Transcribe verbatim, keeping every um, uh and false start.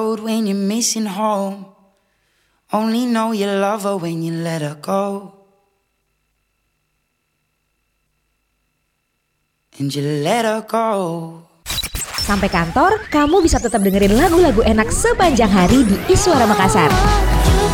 road when you're missing home. Only know you love her when you let her go. And you let her go. Sampai kantor, kamu bisa tetap dengerin lagu-lagu enak sepanjang hari di Iswara Makassar.